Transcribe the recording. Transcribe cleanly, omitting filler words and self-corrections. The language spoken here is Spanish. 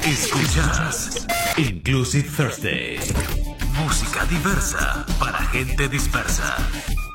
Escuchas Inclusive Thursday. Música diversa para gente dispersa.